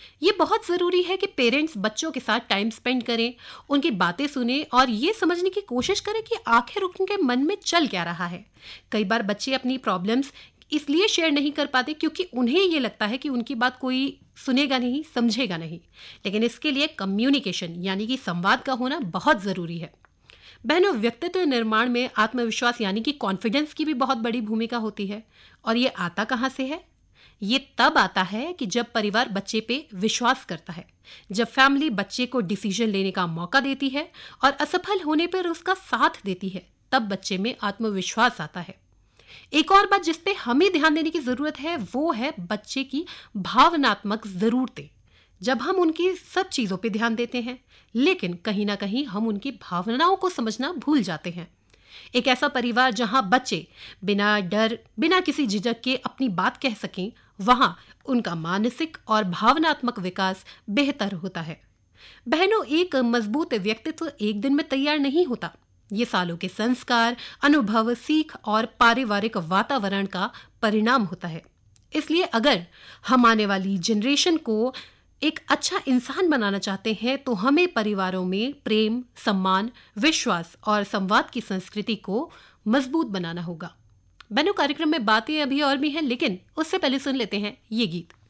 ये बहुत ज़रूरी है कि पेरेंट्स बच्चों के साथ टाइम स्पेंड करें, उनकी बातें सुने और ये समझने की कोशिश करें कि आखिर उनके मन में चल क्या रहा है। कई बार बच्चे अपनी प्रॉब्लम्स इसलिए शेयर नहीं कर पाते क्योंकि उन्हें ये लगता है कि उनकी बात कोई सुनेगा नहीं, समझेगा नहीं। लेकिन इसके लिए कम्युनिकेशन यानी कि संवाद का होना बहुत ज़रूरी है। बहनों, व्यक्तित्व निर्माण में आत्मविश्वास यानी कि कॉन्फिडेंस की भी बहुत बड़ी भूमिका होती है। और ये आता कहाँ से है? ये तब आता है कि जब परिवार बच्चे पे विश्वास करता है, जब फैमिली बच्चे को डिसीजन लेने का मौका देती है और असफल होने पर उसका साथ देती है, तब बच्चे में आत्मविश्वास आता है। एक और बात जिस पे हमें ध्यान देने की जरूरत है वो है बच्चे की भावनात्मक जरूरतें। जब हम उनकी सब चीजों पे ध्यान देते हैं, लेकिन कहीं ना कहीं हम उनकी भावनाओं को समझना भूल जाते हैं। एक ऐसा परिवार जहां बच्चे बिना डर, बिना किसी झिझक के अपनी बात कह सकें, वहां उनका मानसिक और भावनात्मक विकास बेहतर होता है। बहनों, एक मजबूत व्यक्तित्व एक दिन में तैयार नहीं होता। ये सालों के संस्कार, अनुभव, सीख और पारिवारिक वातावरण का परिणाम होता है। इसलिए अगर हम आने वाली जनरेशन को एक अच्छा इंसान बनाना चाहते हैं तो हमें परिवारों में प्रेम, सम्मान, विश्वास और संवाद की संस्कृति को मजबूत बनाना होगा। बहनों, कार्यक्रम में बातें अभी और भी हैं, लेकिन उससे पहले सुन लेते हैं ये गीत।